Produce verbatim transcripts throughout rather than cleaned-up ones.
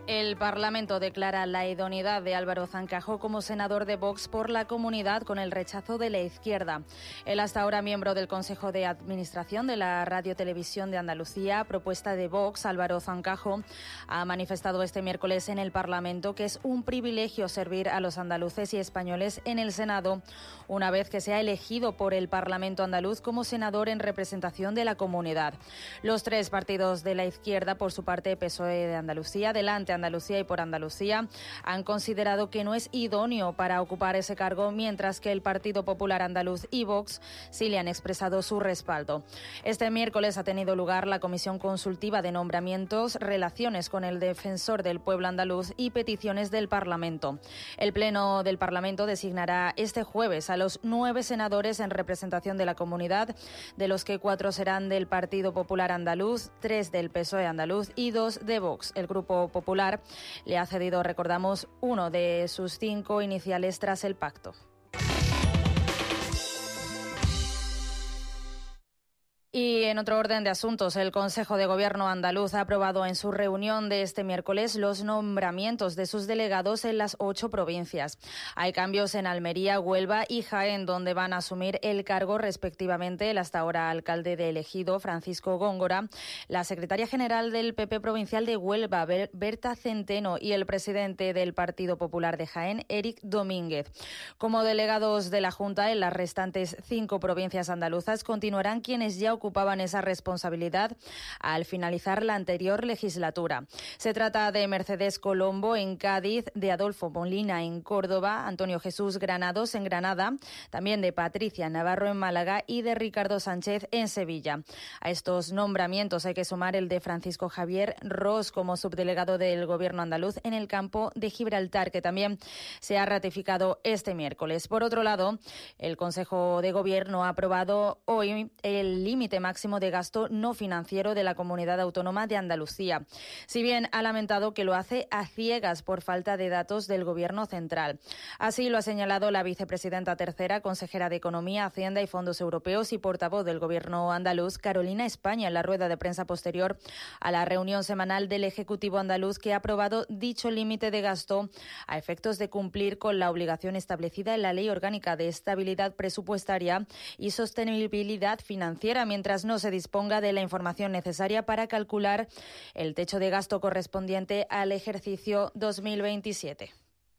El Parlamento declara la idoneidad de Álvaro Zancajo como senador de Vox por la comunidad con el rechazo de la izquierda. El hasta ahora miembro del Consejo de Administración de la Radio Televisión de Andalucía, propuesta de Vox, Álvaro Zancajo, ha manifestado este miércoles en el Parlamento que es un privilegio servir a los andaluces y españoles en el Senado, una vez que sea elegido por el Parlamento andaluz como senador en representación de la comunidad. Los tres partidos de la izquierda, por su parte P S O E de Andalucía, Adelante Andalucía y Por Andalucía, han considerado que no es idóneo para ocupar ese cargo, mientras que el Partido Popular Andaluz y Vox sí le han expresado su respaldo. Este miércoles ha tenido lugar la Comisión Consultiva de Nombramientos, Relaciones con el Defensor del Pueblo Andaluz y Peticiones del Parlamento. El Pleno del Parlamento designará este jueves a los nueve senadores en representación de la comunidad, de los que cuatro serán del Partido Popular Andaluz, tres del P S O E andaluz y dos de Vox. El Grupo Popular le ha cedido, recordamos, uno de sus cinco iniciales tras el pacto. Y en otro orden de asuntos, el Consejo de Gobierno andaluz ha aprobado en su reunión de este miércoles los nombramientos de sus delegados en las ocho provincias. Hay cambios en Almería, Huelva y Jaén, donde van a asumir el cargo respectivamente el hasta ahora alcalde de Ejido, Francisco Góngora, la secretaria general del P P provincial de Huelva, Berta Centeno, y el presidente del Partido Popular de Jaén, Eric Domínguez. Como delegados de la Junta en las restantes cinco provincias andaluzas continuarán quienes ya ocupaban esa responsabilidad al finalizar la anterior legislatura. Se trata de Mercedes Colombo en Cádiz, de Adolfo Molina en Córdoba, Antonio Jesús Granados en Granada, también de Patricia Navarro en Málaga y de Ricardo Sánchez en Sevilla. A estos nombramientos hay que sumar el de Francisco Javier Ros como subdelegado del Gobierno andaluz en el campo de Gibraltar, que también se ha ratificado este miércoles. Por otro lado, el Consejo de Gobierno ha aprobado hoy el límite máximo de gasto no financiero de la Comunidad Autónoma de Andalucía. Si bien ha lamentado que lo hace a ciegas por falta de datos del Gobierno central. Así lo ha señalado la vicepresidenta tercera, consejera de Economía, Hacienda y Fondos Europeos y portavoz del Gobierno andaluz, Carolina España, en la rueda de prensa posterior a la reunión semanal del Ejecutivo andaluz, que ha aprobado dicho límite de gasto a efectos de cumplir con la obligación establecida en la Ley Orgánica de Estabilidad Presupuestaria y Sostenibilidad Financiera, mientras no se disponga de la información necesaria para calcular el techo de gasto correspondiente al ejercicio dos mil veintisiete.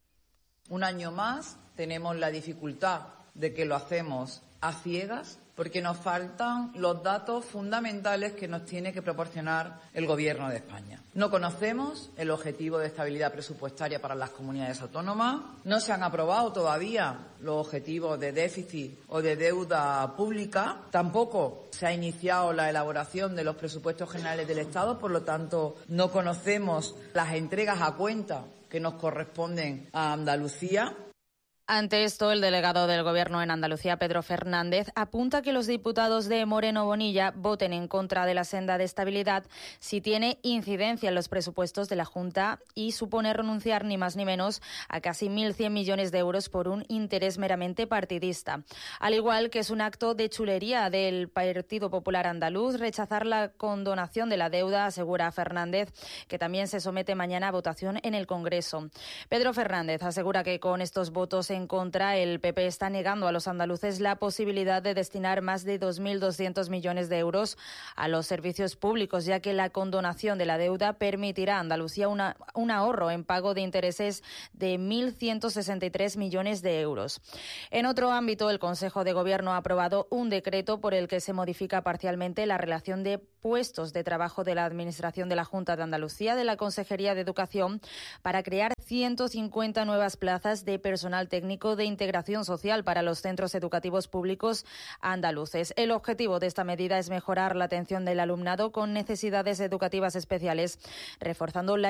Un año más tenemos la dificultad de que lo hacemos a ciegas porque nos faltan los datos fundamentales que nos tiene que proporcionar el Gobierno de España. No conocemos el objetivo de estabilidad presupuestaria para las comunidades autónomas, no se han aprobado todavía los objetivos de déficit o de deuda pública, tampoco se ha iniciado la elaboración de los presupuestos generales del Estado, por lo tanto no conocemos las entregas a cuenta que nos corresponden a Andalucía. Ante esto, el delegado del Gobierno en Andalucía, Pedro Fernández, apunta que los diputados de Moreno Bonilla voten en contra de la senda de estabilidad si tiene incidencia en los presupuestos de la Junta y supone renunciar ni más ni menos a casi mil cien millones de euros por un interés meramente partidista. Al igual que es un acto de chulería del Partido Popular andaluz rechazar la condonación de la deuda, asegura Fernández, que también se somete mañana a votación en el Congreso. Pedro Fernández asegura que con estos votos en En contra, el P P está negando a los andaluces la posibilidad de destinar más de dos mil doscientos millones de euros a los servicios públicos, ya que la condonación de la deuda permitirá a Andalucía una, un ahorro en pago de intereses de mil ciento sesenta y tres millones de euros. En otro ámbito, el Consejo de Gobierno ha aprobado un decreto por el que se modifica parcialmente la relación de puestos de trabajo de la Administración de la Junta de Andalucía de la Consejería de Educación para crear ciento cincuenta nuevas plazas de personal técnico de integración social para los centros educativos públicos andaluces. El objetivo de esta medida es mejorar la atención del alumnado con necesidades educativas especiales, reforzando la